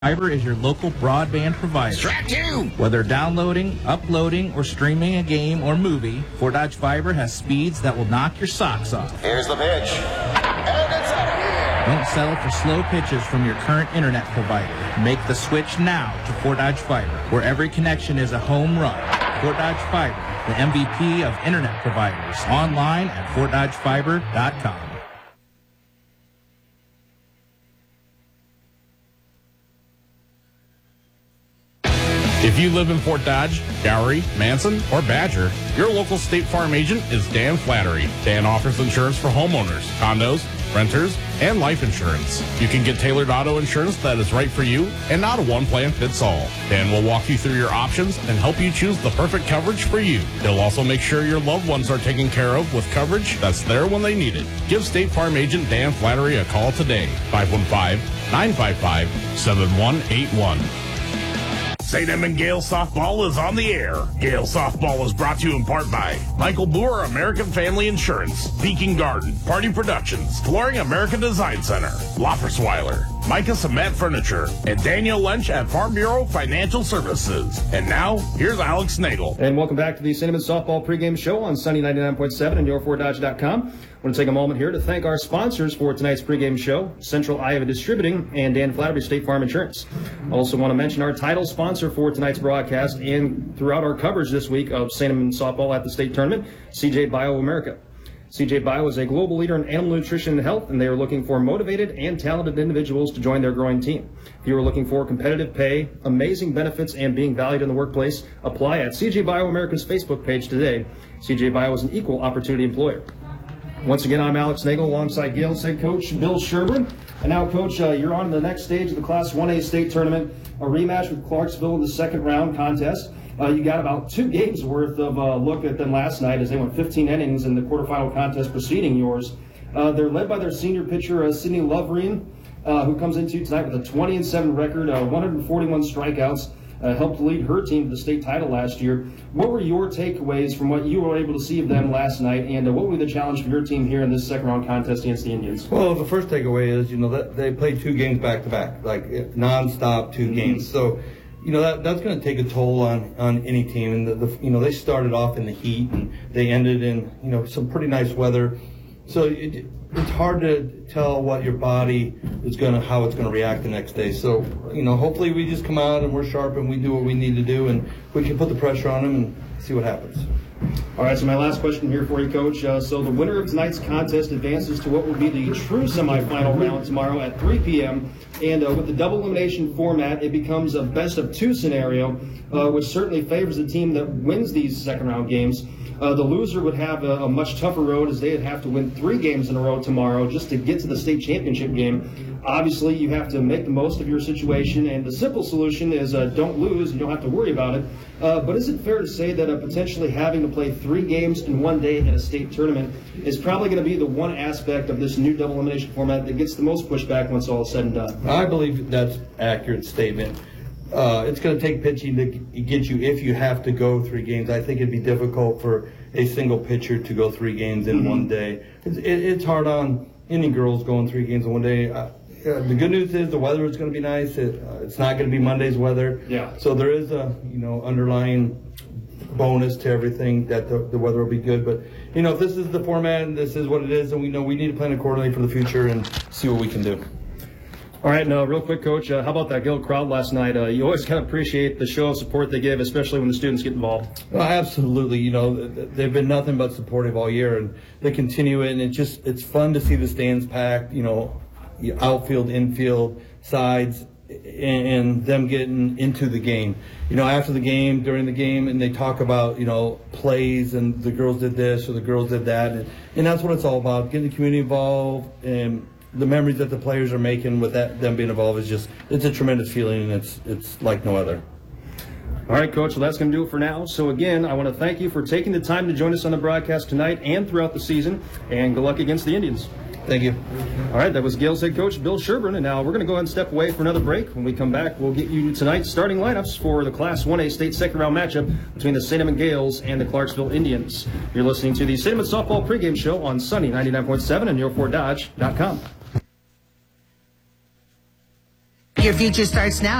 Fiber is your local broadband provider. Strap two! Whether downloading, uploading, or streaming a game or movie, Fort Dodge Fiber has speeds that will knock your socks off. Here's the pitch. And it's out of here! Don't settle for slow pitches from your current internet provider. Make the switch now to Fort Dodge Fiber, where every connection is a home run. Fort Dodge Fiber, the MVP of internet providers. Online at FortDodgeFiber.com. If you live in Fort Dodge, Gowrie, Manson, or Badger, your local State Farm agent is Dan Flattery. Dan offers insurance for homeowners, condos, renters, and life insurance. You can get tailored auto insurance that is right for you and not a one-plan-fits-all. Dan will walk you through your options and help you choose the perfect coverage for you. He'll also make sure your loved ones are taken care of with coverage that's there when they need it. Give State Farm agent Dan Flattery a call today, 515-955-7181. St. Edmund Gale Softball is on the air. Gale Softball is brought to you in part by Michael Boer, American Family Insurance, Beacon Garden, Party Productions, Flooring American Design Center, Loffersweiler, Micah Cement Furniture, and Daniel Lynch at Farm Bureau Financial Services. And now, here's Alex Nagel. And welcome back to the St. Edmund Softball pregame show on Sunny 99.7 and YourFortDodge.com. I want to take a moment here to thank our sponsors for tonight's pregame show, Central Iowa Distributing and Dan Flattery, State Farm Insurance. I also want to mention our title sponsor for tonight's broadcast and throughout our coverage this week of St. Edmund Softball at the state tournament, CJ Bio America. CJ Bio is a global leader in animal nutrition and health, and they are looking for motivated and talented individuals to join their growing team. If you are looking for competitive pay, amazing benefits, and being valued in the workplace, apply at CJ Bio America's Facebook page today. CJ Bio is an equal opportunity employer. Once again, I'm Alex Nagel alongside Gale's head coach, Bill Sherburne. And now, Coach, you're on the next stage of the Class 1A state tournament, a rematch with Clarksville in the second round contest. You got about 2 games worth of look at them last night as they went 15 innings in the quarterfinal contest preceding yours. They're led by their senior pitcher, Sydney Loverine, who comes into tonight with a 20-7 record, 141 strikeouts. Helped lead her team to the state title last year. What were your takeaways from what you were able to see of them last night, and what would be the challenge for your team here in this second round contest against the Indians? Well, the first takeaway is, that they played 2 games back-to-back, like nonstop 2 games. So, that's going to take a toll on any team. And they started off in the heat and they ended in some pretty nice weather. So it's hard to tell what your body is how it's going to react the next day. So, hopefully we just come out and we're sharp and we do what we need to do and we can put the pressure on them and see what happens. All right, so my last question here for you, Coach. So the winner of tonight's contest advances to what will be the true semifinal round tomorrow at 3 p.m. And with the double elimination format, it becomes a best-of-2 scenario, which certainly favors the team that wins these second-round games. The loser would have a much tougher road as they'd have to win 3 games in a row tomorrow just to get to the state championship game. Obviously, you have to make the most of your situation, and the simple solution is don't lose. You don't have to worry about it. But is it fair to say that potentially having to play 3 games in one day in a state tournament is probably going to be the one aspect of this new double elimination format that gets the most pushback once all is said and done? I believe that's an accurate statement. It's going to take pitching to get you if you have to go 3 games. I think it'd be difficult for a single pitcher to go 3 games in one day. It's hard on any girls going 3 games in one day. The good news is the weather is going to be nice. It's not going to be Monday's weather. Yeah. So there is a underlying bonus to everything that the weather will be good. But if this is the format and this is what it is, and we know we need to plan accordingly for the future and see what we can do. All right, now real quick, Coach, how about that Guild crowd last night? You always kind of appreciate the show of support they give, especially when the students get involved. Well, absolutely. They've been nothing but supportive all year, and they continue it, and it's fun to see the stands packed, outfield, infield, sides, and them getting into the game. After the game, during the game, and they talk about, plays, and the girls did this or the girls did that, and that's what it's all about, getting the community involved, and the memories that the players are making with them being involved it's a tremendous feeling, and it's like no other. All right, Coach, well, that's going to do it for now. So, again, I want to thank you for taking the time to join us on the broadcast tonight and throughout the season, and good luck against the Indians. Thank you. All right, that was Gale's head coach, Bill Sherburne, and now we're going to go ahead and step away for another break. When we come back, we'll get you tonight's starting lineups for the Class 1A state second-round matchup between the St. Edmund Gales and the Clarksville Indians. You're listening to the St. Edmund Softball pregame show on Sunny 99.7 and YourFortDodge.com. Your future starts now